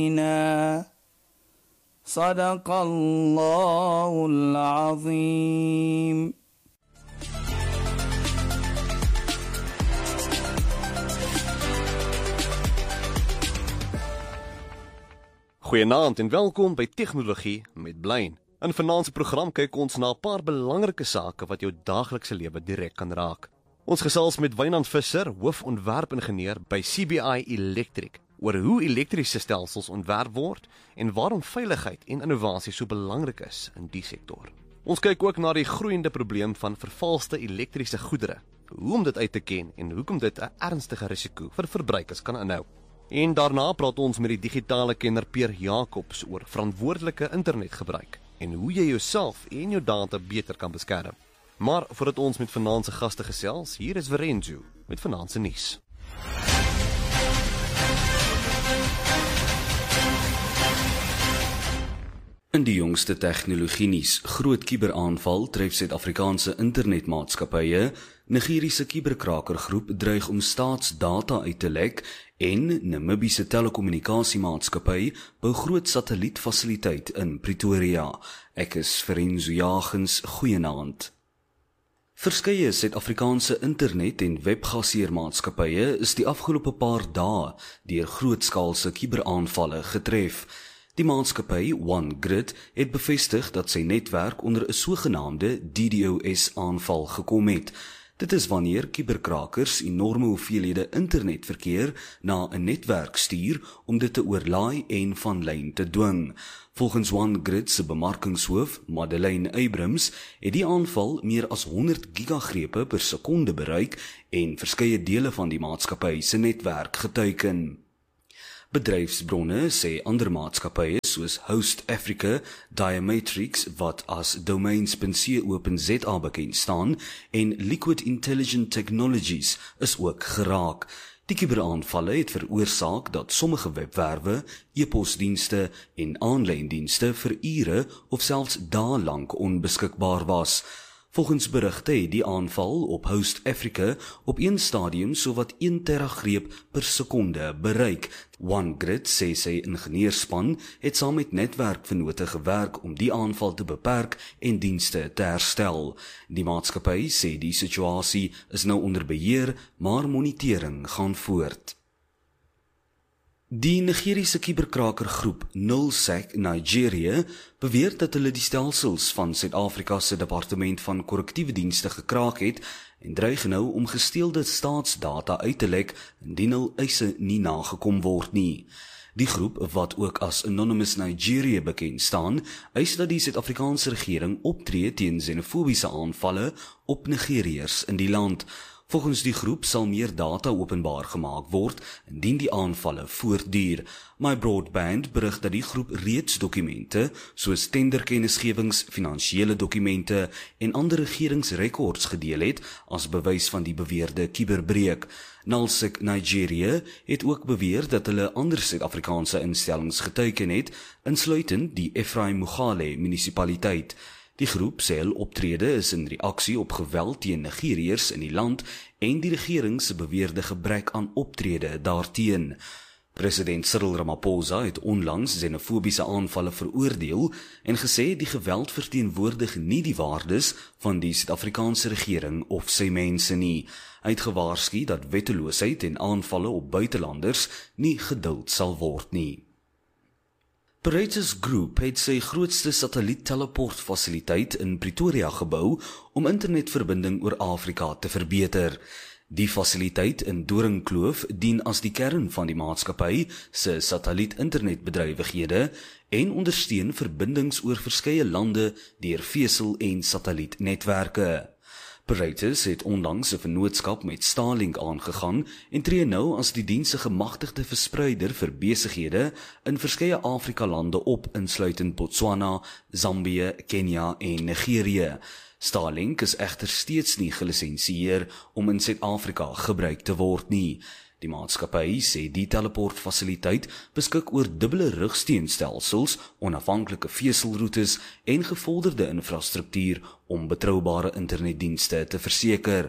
صدق الله العظيم. Goeienaand en welkom by Tegnologie met Blyn. In vanaand se program kyk ons na 'n paar belangrike sake wat jou daaglikse lewe direk kan raak. Ons gesels met Wynand Visser, hoofontwerpingenieur by CBI Electric, oor hoe elektriese stelsels ontwerp word en waarom veiligheid en innovasie so belangrik is in die sektor. Ons kyk ook na die groeiende probleem van vervalste elektriese goedere, hoe om dit uit te ken en hoekom dit 'n ernstige risiko vir verbruikers kan inhou. En daarna praat ons met die digitale kenner Peer Jacobs oor verantwoordelike internetgebruik en hoe jy jouself en jou data beter kan beskerm. Maar voordat ons met vanaand se gaste gesels, hier is Verenzo met vanaand se nuus. In die jongste tegnologie-nuus, groot kuberaanval tref Suid-Afrikaanse internetmaatskappye, Nigeriese kuberkrakergroep dreig om staatsdata uit te lek en Namibiese telekommunikasiemaatskappy bou groot satellietfasiliteit in Pretoria. Ek is Verenzo Jagens, goeienaand. Verskeie Suid-Afrikaanse internet- en webgasheermaatskappye is die afgelope paar dae deur grootskaalse kuberaanvalle getref. Die maatskappy OneGrid het bevestig dat sy netwerk onder 'n sogenaamde DDoS-aanval gekom het. Dit is wanneer kuberkrakers enorme hoeveelhede internetverkeer na 'n netwerk stuur om dit te oorlaai en van lyn te dwing. Volgens OneGrid se bemarkingshoof, Madeleine Abrams, het die aanval meer as 100 gigagrepe per sekonde bereik en verskeie dele van die maatskappy se netwerk geteiken. Bedryfsbronne sê ander maatskappye soos Host Africa, Diametrix wat as Domains.co.za bekend staan en Liquid Intelligent Technologies is ook geraak. Die kuberaanvalle het veroorsaak dat sommige webwerwe, e-posdienste en aanlyndienste vir ure of selfs dae lank onbeskikbaar was. Volgens berigte het die aanval op Host Africa op een stadium sowat 1 teragreep per sekonde bereik. OneGrid sê sy ingenieurspan het saam met netwerkvennote gewerk om die aanval te beperk en dienste te herstel. Die maatskappy sê die situasie is nou onder beheer, maar monitering gaan voort. Die Nigeriese kuberkrakergroep Nullsec Nigeria beweer dat hulle die stelsels van Suid-Afrika se Departement van Korrektiewe Dienste gekraak het en dreig nou om gesteelde staatsdata uit te lek indien hul eise nie nagekom word nie. Die groep, wat ook as Anonymous Nigeria bekend staan, eis dat die Suid-Afrikaanse regering optree teen xenofobiese aanvalle op Nigeriërs in die land. Volgens die groep sal meer data openbaar gemaak word indien die aanvalle voortduur. MyBroadband berig dat die groep reeds dokumente soos tenderkennisgewings, finansiële dokumente en ander regeringsrekords gedeel het as bewys van die beweerde kuberbreuk. Nullsec Nigeria het ook beweer dat hulle ander Suid-Afrikaanse instellings geteiken het, insluitend die Ephraim Mogale munisipaliteit. Die groep sê hul optrede is in reaksie op geweld teen Nigeriërs in die land en die regering se beweerde gebrek aan optrede daarteen. President Cyril Ramaphosa het onlangs xenofobiese aanvalle veroordeel en gesê die geweld verteenwoordig nie die waardes van die Suid-Afrikaanse regering of sy mense nie. Hy het gewaarsku dat wetteloosheid en aanvalle op buitelanders nie geduld sal word nie. Paratus Group het sy grootste satelliet-teleportfasiliteit in Pretoria gebou om internetverbinding oor Afrika te verbeter. Die fasiliteit in Doringkloof dien as die kern van die maatskappy se satelliet-internetbedrywighede en ondersteun verbindings oor verskeie lande deur vesel- en satellietnetwerke. Paratus het onlangs 'n vennootskap met Starlink aangegaan en tree nou as die diens se gemagtigde verspreider vir besighede in verskeie Afrika lande op, insluitend Botswana, Zambië, Kenia en Nigerië. Starlink is egter steeds nie gelisensieer om in Suid-Afrika gebruik te word nie. Die maatskappy sê die teleportfasiliteit beskik oor dubbele rugsteunstelsels, onafhanklike veselroetes en gevorderde infrastruktuur om betroubare internetdienste te verseker.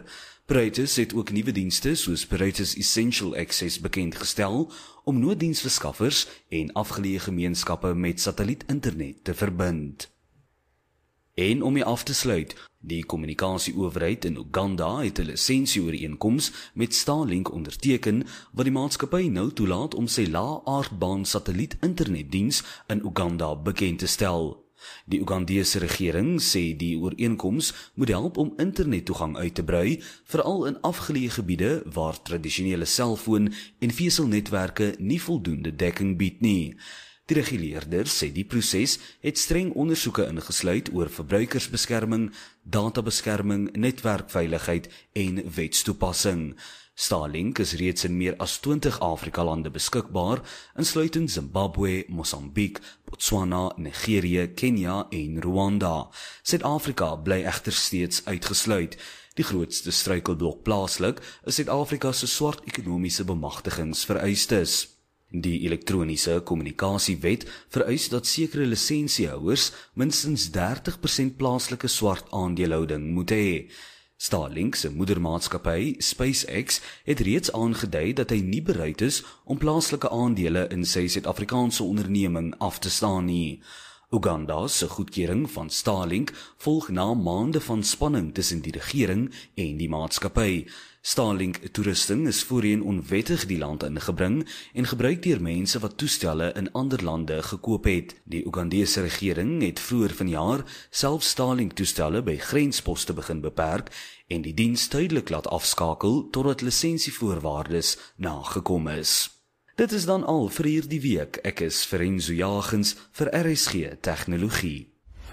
Paratus het ook nuwe dienste soos Paratus Essential Access bekendgestel om nooddiensverskaffers en afgeleë gemeenskappe met satellietinternet te verbind. En om mee af te sluit, die kommunikasieowerheid in Uganda het 'n lisensieooreenkoms met Starlink onderteken wat die maatskappy nou toelaat om sy lae-aardbaan satelliet-internetdiens in Uganda bekend te stel. Die Ugandese regering sê die ooreenkoms moet help om internettoegang uit te brei, veral in afgeleë gebiede waar tradisionele selfoon- en veselnetwerke nie voldoende dekking bied nie. Die reguleerder sê die proses het streng ondersoeke ingesluit oor verbruikersbeskerming, databeskerming, netwerkveiligheid en wetstoepassing. Starlink is reeds in meer as 20 Afrika-lande beskikbaar, insluitend Zimbabwe, Mosambiek, Botswana, Nigerië, Kenia en Rwanda. Suid-Afrika bly egter steeds uitgesluit. Die grootste struikelblok plaaslik is Suid-Afrika se swart ekonomiese bemagtigingsvereistes. Die elektroniese kommunikasiewet vereis dat sekere lisensiehouers minstens 30% plaaslike swart aandelehouding moet hê. Starlink se moedermaatskappy, SpaceX, het reeds aangedui dat hy nie bereid is om plaaslike aandele in sy Suid-Afrikaanse onderneming af te staan nie. Uganda se goedkeuring van Starlink volg na maande van spanning tussen die regering en die maatskappy. Starlink-toerusting is voorheen onwettig die land ingebring en gebruik deur mense wat toestelle in ander lande gekoop het. Die Ugandese regering het vroeër vanjaar self Starlink-toestelle by grensposte begin beperk en die diens tydelik laat afskakel totdat lisensievoorwaardes nagekom is. Dit is dan al vir hierdie week. Ek is Ferenzo Jagens vir RSG Tegnologie.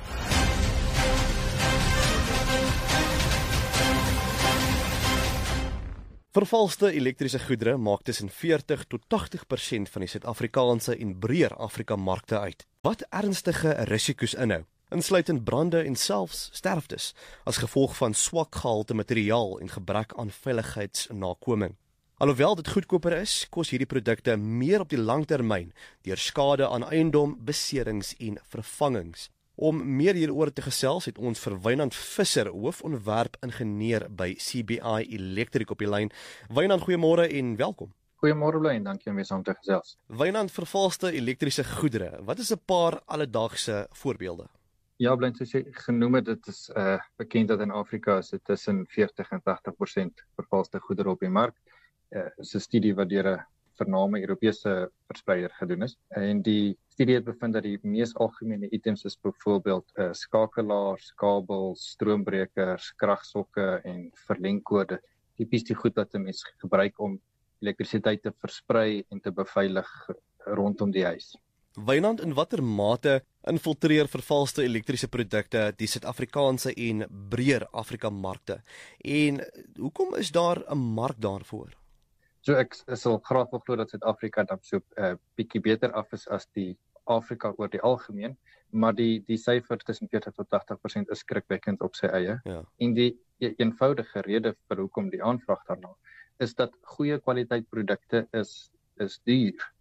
Vervalste elektriese goedere maak tussen 40 tot 80% van die Suid-Afrikaanse en breër Afrika markte uit. Wat ernstige risiko's inhou, insluitend brande en selfs sterftes, as gevolg van swak gehalte materiaal en gebrek aan veiligheidsnakoming. Alhoewel dit goedkoper is, kos hierdie produkte meer op die langtermyn deur skade aan eiendom, beserings en vervangings. Om meer hieroor te gesels het ons vir Wynand Visser, hoofontwerp-ingenieur by CBI Electric op die lyn. Wynand, goeiemôre en welkom. Goeiemôre Blaine, dankie om weer saam te gesels. Wynand, vervalste elektriese goedere. Wat is 'n paar alledaagse voorbeelde? Ja, Blaine, soos jy genoem het, dit is bekend dat in Afrika is dit tussen 40 en 80% vervalste goedere op die mark. Is 'n studie wat deur 'n vername Europese verspreider gedoen is. En die studie het bevind dat die mees algemene items is byvoorbeeld skakelaars, kabels, stroombrekers, kragsokke en verlengkode. Tipies die goed wat 'n mens gebruik om elektrisiteit te versprei en te beveilig rondom die huis. Wynand, in watter mate infiltreer vervalste elektriese produkte die Suid-Afrikaanse en breër Afrika markte? En hoekom is daar 'n mark daarvoor? So ek sal graag wil glo dat Suid-Afrika dan so bietjie beter af is as die Afrika oor die algemeen, maar die syfer tussen 40 tot 80% is skrikwekkend op sy eie. Ja. En die eenvoudige rede vir hoekom die aanvraag daarna is dat goeie kwaliteit produkte is duur.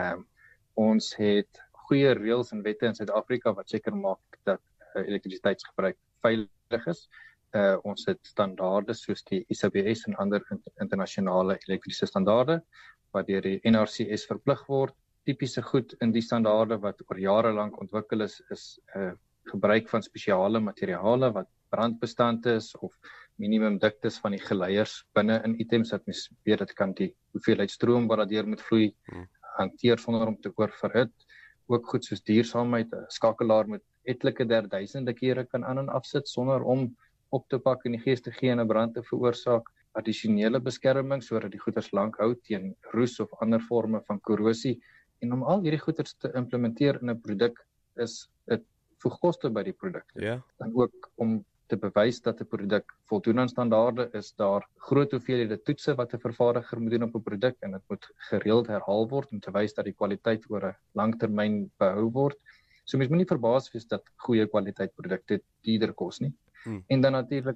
Ons het goeie reëls en wette in Suid-Afrika wat seker maak dat elektrisiteitsgebruik veilig is. Ons het standaarde soos die ISABS en ander internasionale elektriese standaarde wat deur die NRCS verplig word. Tipiese goed in die standaarde wat oor jare lank ontwikkel is gebruik van spesiale materiale wat brandbestand is of minimum diktes van die geleiers binne in items dat mens weet dit kan die hoeveelheid stroom wat daardeur moet vloei hanteer sonder om te oorverhit. Ook goed soos duursaamheid, 'n skakelaar moet etlike derduisende kere kan aan en afsit sonder om op te pak en die gees te gee en 'n brand te veroorsaak. Addisionele beskerming sodat die goeders lank hou teen roes of ander forme van korrosie. En om al hierdie goeders te implementeer in 'n produk is dit voeg koste by die produkte. Ja. Dan ook om te bewys dat 'n produk voldoen aan standaarde is daar groot hoeveelhede toetse wat 'n vervaardiger moet doen op 'n produk en dit moet gereeld herhaal word om te wys dat die kwaliteit oor 'n langtermyn behou word. So mens moet nie verbaas wees dat goeie kwaliteit produkte duurder kos nie. En dan natuurlik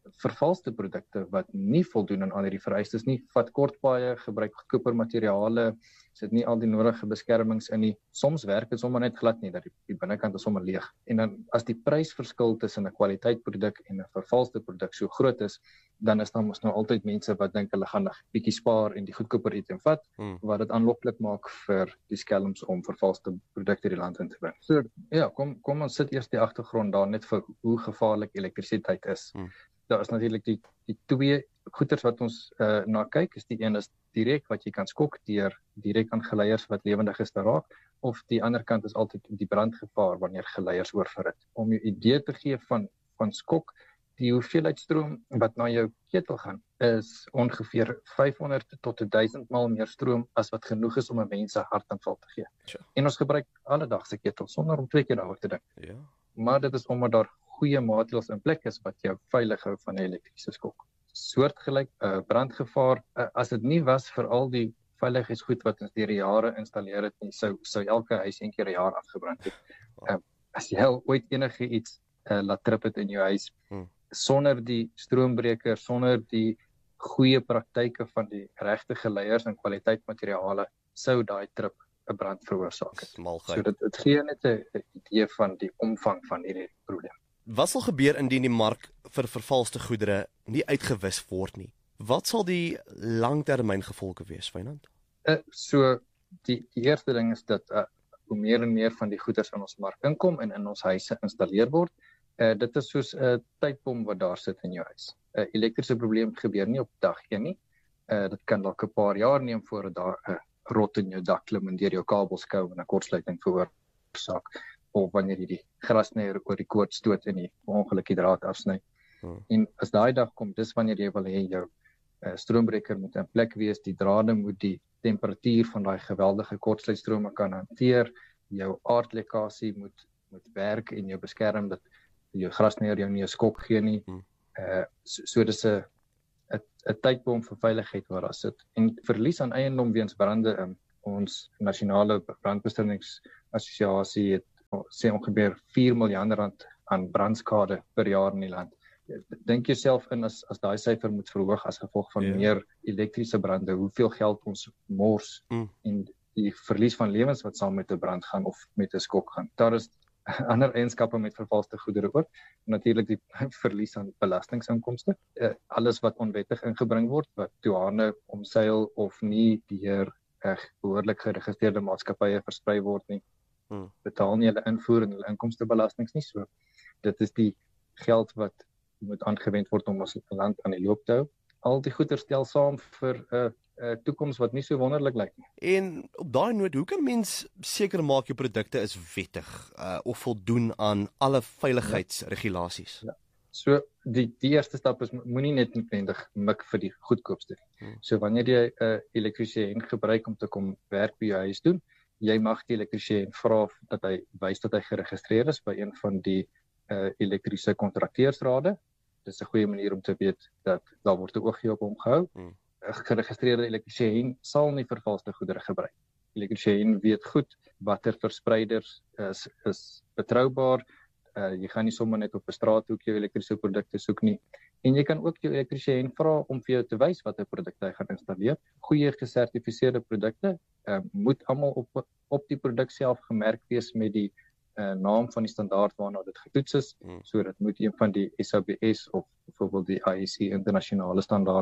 vervalste produkte wat nie voldoen aan al hierdie vereistes nie, vat kort paaie, gebruik goedkoper materiale, sit nie al die nodige beskermings in nie. Soms werk dit sommer net glad nie, dat die binnekant is sommer leeg. En dan as die prysverskil tussen 'n kwaliteitproduk en 'n vervalste produk so groot is, dan is daar mos nou altyd mense wat dink hulle gaan 'n bietjie spaar en die goedkoper item vat, wat dit aanloklik maak vir die skelms om vervalste produkte die land in te bring. So ja, kom ons sit eers die agtergrond daar net vir hoe gevaarlik elektrisiteit is. Daar is natuurlik die twee goeters wat ons na kyk, is die een is direk wat jy kan skok deur direk aan geleiers wat lewendig is te raak, of die ander kant is altyd die brandgevaar wanneer geleiers oorverhit. Om jou idee te gee van skok, die hoeveelheid stroom wat na jou ketel gaan, is ongeveer 500 tot 1000 maal meer stroom as wat genoeg is om 'n mens 'n hartaanval te gee. Sure. En ons gebruik alledagse ketels sonder om 2 keer daaroor te dink. Ja. Maar dit is omdat daar goeie maatreëls in plek is wat jou veilig hou van 'n elektriese skok. Soortgelyk brandgevaar, as dit nie was vir al die veiligheidsgoed wat ons deur die jare installeer het nie, sou elke huis 1 keer 'n jaar afgebrand het. As jy ooit enige iets laat trip het in jou huis, sonder die stroombreker, sonder die goeie praktyke van die regte geleiers en kwaliteitmateriale, sou daai trip 'n brand veroorsaak het. So dit gee net 'n idee van die omvang van hierdie probleem. Wat sal gebeur indien die mark vir vervalste goedere nie uitgewis word nie? Wat sal die langtermyngevolge wees, Wynand? So die eerste ding is dat hoe meer en meer van die goederes in ons mark inkom en in ons huise installeer word, dit is soos 'n tydbom wat daar sit in jou huis. 'n Elektriese probleem gebeur nie op dag 1 nie. Dit kan dalk 'n paar jaar neem voordat daar 'n rot in jou dak klim en deur jou kabels kou en 'n kortsluiting veroorsaak, of wanneer jy die grasnyer oor die koord stoot en die ongeluk die draad afsny. En as daai dag kom, dis wanneer jy wil hê jou stroombreker moet in plek wees, die drade moet die temperatuur van daai geweldige kortsluitstrome kan hanteer, jou aardlekkasie moet werk en jou beskerm dat jou grasnyer jou nie 'n skok gee nie. So dis 'n tydbom vir veiligheid waar daar sit. En verlies aan eiendom weens brande, ons nasionale brandbestringsassosiasie het sê ongeveer 4 miljard rand aan brandskade per jaar in die land. Dink jouself in as daai syfer moet verhoog as gevolg van meer elektriese brande, hoeveel geld ons mors en die verlies van lewens wat saam met 'n brand gaan of met 'n skok gaan. Daar is ander eienskappe met vervalste goedere ook. Natuurlik die verlies aan belastinginkomste. Alles wat onwettig ingebring word, wat douane omseil of nie deur behoorlik geregistreerde maatskappye versprei word nie. Betaal nie hulle invoer en hulle inkomstebelastings nie. So dit is die geld wat moet aangewend word om ons land aan die loop te hou. Al die goeder stel saam vir 'n toekoms wat nie so wonderlik lyk nie. En op daai noot, hoe kan mens seker maak jou produkte is wettig of voldoen aan alle veiligheidsregulasies? Ja. So die eerste stap is moenie net noodwendig mik vir die goedkoopste. So wanneer jy 'n elektriesien gebruik om te kom werk by jou huis doen, jy mag die elektriesien vra dat hy wys dat hy geregistreer is by een van die elektriese kontrakteursrade. Dis 'n goeie manier om te weet dat daar word 'n oogie op hom gehou. 'n Geregistreerde elektriesien sal nie vervalste goedere gebruik. Elektriesien weet goed watter verspreiders is betroubaar. Jy gaan nie sommer net op 'n straathoek jou elektriese produkte soek nie. En jy kan ook jou elektriesien vra om vir jou te wys watter produkte hy gaan installeer. Goeie gesertifiseerde produkte moet almal op die produk self gemerk wees met die naam van die standaard waarna dit getoets is. So dit moet een van die SABS of byvoorbeeld die IEC internasionale standaard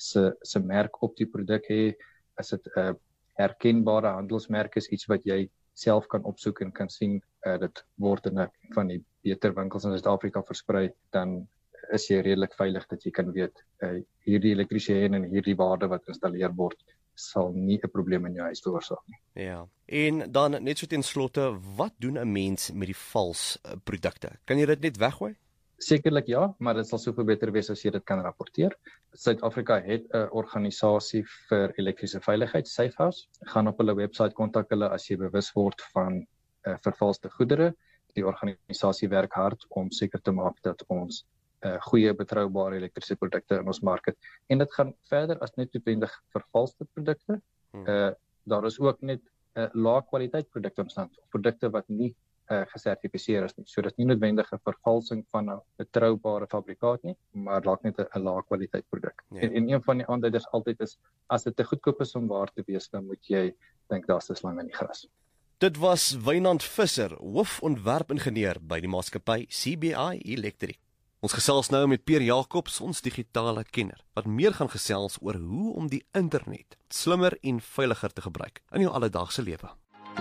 se merk op die produk hê. As dit 'n herkenbare handelsmerk is, iets wat jy self kan opsoek en kan sien, dit word in 'n van die beter winkels in Suid-Afrika versprei, dan is jy redelik veilig dat jy kan weet hierdie elektriesien en hierdie waarde wat installeer word sal nie 'n probleem in jou huis veroorsaak nie. Ja. En dan net so ten slotte, wat doen 'n mens met die vals produkte? Kan jy dit net weggooi? Sekerlik ja, maar dit sal soveel beter wees as jy dit kan rapporteer. Suid-Afrika het 'n organisasie vir elektriese veiligheid, Safehouse. Gaan op hulle webwerf, kontak hulle as jy bewus word van vervalste goedere. Die organisasie werk hard om seker te maak dat ons goeie betroubare elektriese produkte in ons mark het. En dit gaan verder as net noodwendig vervalste produkte. Daar is ook net lae kwaliteit produkte in stand, produkte wat nie gesertifiseer is nie. So dit is nie noodwendig 'n vervalsing van 'n betroubare fabrikaat nie, maar dalk net 'n lae kwaliteit produk. Ja. En een van die aanduiders altyd is, as dit te goedkoop is om waar te wees, dan moet jy dink daar's te slang in die gras. Dit was Wynand Visser, hoofontwerpingenieur by die maatskappy CBI Electric. Ons gesels nou met Pierre Jacobs, ons digitale kenner, wat meer gaan gesels oor hoe om die internet slimmer en veiliger te gebruik in jou alledaagse lewe.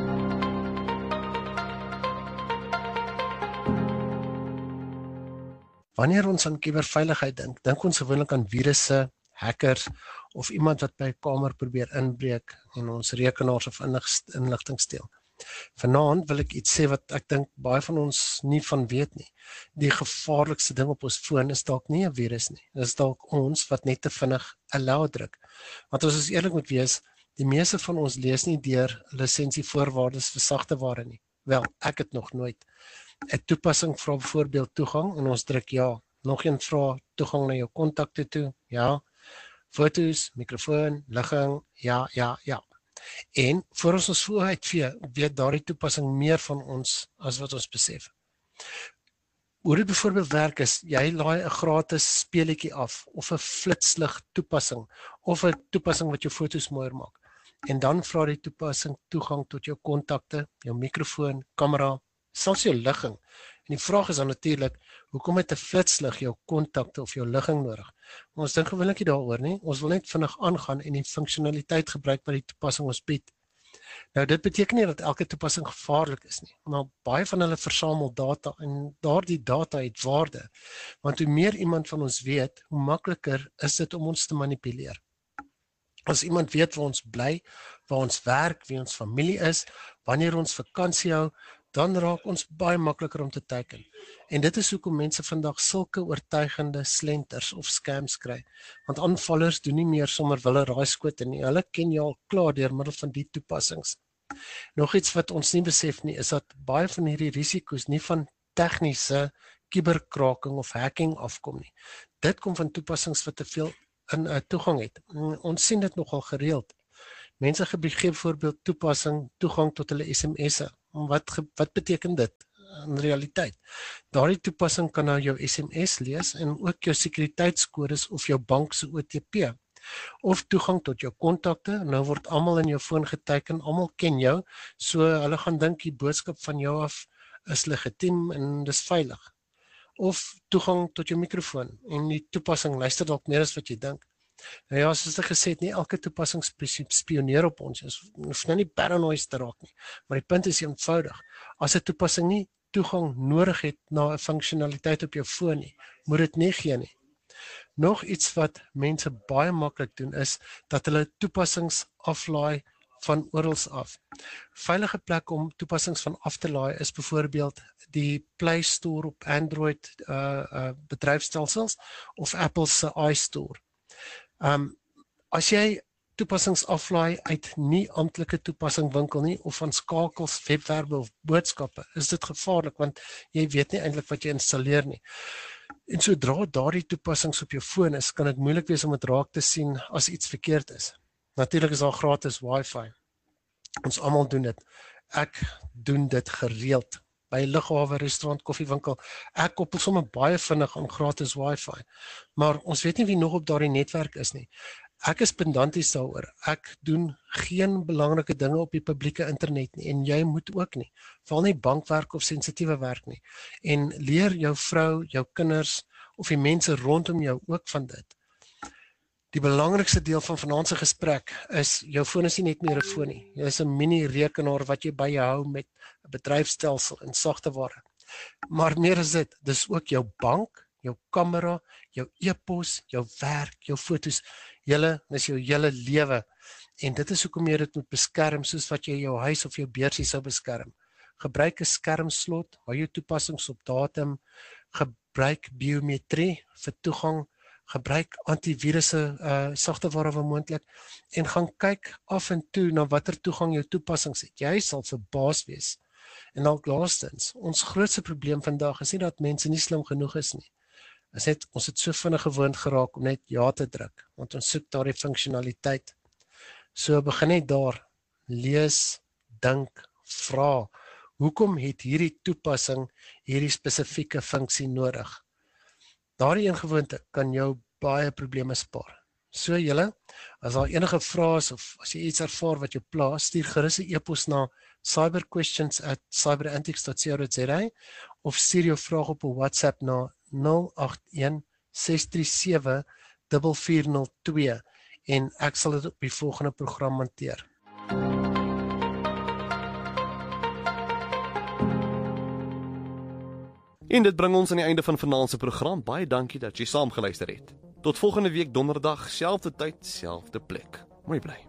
Wanneer ons aan kuberveiligheid dink ons gewoonlik aan virusse, hackers of iemand wat by 'n kamer probeer inbreek en ons rekenaars of inligting steel. Vanaand wil ek iets sê wat ek dink baie van ons nie van weet nie. Die gevaarlikste ding op ons foon is dalk nie 'n virus nie. Dit is dalk ons wat net te vinnig allow druk. Want as ons eerlik moet wees, die meeste van ons lees nie deur lisensievoorwaardes vir sagte ware nie. Wel, ek het nog nooit. 'n Toepassing vra byvoorbeeld toegang en ons druk ja. Nog een vra toegang na jou kontakte toe. Ja. Foto's, mikrofoon, ligging, ja. En voor ons voor uitvee, weet daardie toepassing meer van ons as wat ons besef. Hoe dit byvoorbeeld werk is, jy laai 'n gratis speletjie af, of 'n flitslig toepassing, of 'n toepassing wat jou foto's mooier maak. En dan vra die toepassing toegang tot jou kontakte, jou mikrofoon, kamera, selfs jou ligging. En die vraag is dan natuurlik, hoekom het 'n flitslig jou kontakte of jou ligging nodig? Maar ons dink gewoonlik nie daaroor nie. Ons wil net vinnig aangaan en die funksionaliteit gebruik wat die toepassing ons bied. Nou dit beteken nie dat elke toepassing gevaarlik is nie, maar baie van hulle versamel data en daardie data het waarde. Want hoe meer iemand van ons weet, hoe makliker is dit om ons te manipuleer. As iemand weet waar ons bly, waar ons werk, wie ons familie is, wanneer ons vakansie hou, dan raak ons baie makliker om te teiken. En dit is hoekom mense vandag sulke oortuigende slenters of scams kry. Want aanvallers doen nie meer sommer wille raaiskote nie. Hulle ken jou al klaar deur middel van die toepassings. Nog iets wat ons nie besef nie, is dat baie van hierdie risiko's nie van tegniese kuberkraking of hacking afkom nie. Dit kom van toepassings wat te veel in toegang het. Ons sien dit nogal gereeld. Mense gee byvoorbeeld toegang tot hulle SMS'e. Wat beteken dit in realiteit? Daardie toepassing kan nou jou SMS lees en ook jou sekuriteitskodes of jou bank se OTP. Of toegang tot jou kontakte. Nou word almal in jou foon geteken, almal ken jou, so hulle gaan dink die boodskap van jou af is legitiem en dis veilig. Of toegang tot jou mikrofoon en die toepassing luister dalk meer as wat jy dink. Nou ja, soos ek gesê het, nie elke toepassing spioneer op ons. Ons hoef nou nie paranoïes te raak nie, maar die punt is eenvoudig. As 'n toepassing nie toegang nodig het na 'n funksionaliteit op jou foon nie, moet dit nie gee nie. Nog iets wat mense baie maklik doen is dat hulle toepassings aflaai van oral af. Veilige plek om toepassings van af te laai is byvoorbeeld die Play Store op Android bedryfstelsels of Apple se iStore. As jy toepassings aflaai uit nie amptelike toepassingwinkel nie of van skakels, webwerwe of boodskappe, is dit gevaarlik want jy weet nie eintlik wat jy installeer nie. En sodra daardie toepassings op jou foon is, kan dit moeilik wees om dit raak te sien as iets verkeerd is. Natuurlik is daar gratis Wi-Fi. Ons almal doen dit. Ek doen dit gereeld. By 'n lughawe, restaurant, koffiewinkel. Ek koppel sommer baie vinnig aan gratis Wi-Fi. Maar ons weet nie wie nog op daardie netwerk is nie. Ek is pedanties daaroor. Ek doen geen belangrike dinge op die publieke internet nie en jy moet ook nie. Veral nie bankwerk of sensitiewe werk nie. En leer jou vrou, jou kinders of die mense rondom jou ook van dit. Die belangrikste deel van vanaand se gesprek is jou foon is nie net meer 'n foon nie. Jy is 'n mini rekenaar wat jy by jou hou met 'n bedryfstelsel en sagte ware. Maar meer as dit, dis ook jou bank, jou kamera, jou e-pos, jou werk, jou fotos, dis jou hele lewe. En dit is hoekom jy dit moet beskerm soos wat jy jou huis of jou beursie sou beskerm. Gebruik 'n skermslot, hou jou toepassings op datum, gebruik biometrie vir toegang, gebruik antivirusse sagteware waar moontlik en gaan kyk af en toe na watter toegang jou toepassings het. Jy sal verbaas wees. En dalk laastens, ons grootste probleem vandag is nie dat mense nie slim genoeg is nie. Ons het so vinnig gewoond geraak om net ja te druk, want ons soek daardie funksionaliteit. So begin net daar, lees, dink, vra, hoekom het hierdie toepassing hierdie spesifieke funksie nodig? Daardie een gewoonte kan jou baie probleme spaar. So julle, as daar enige vrae is of as jy iets ervaar wat jou pla, stuur gerus 'n e-pos na cyberquestions@cyberantics.co.za of stuur jou vraag op 'n WhatsApp na 081 637 4402 en ek sal dit op die volgende program hanteer. En dit bring ons aan die einde van vanaand se program. Baie dankie dat jy saamgeluister het. Tot volgende week donderdag, selfde tyd, selfde plek. Mooi bly.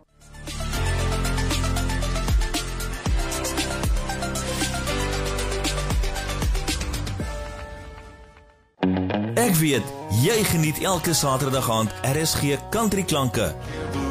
Ek weet, jy geniet elke Saterdag aand RSG Country Klanke.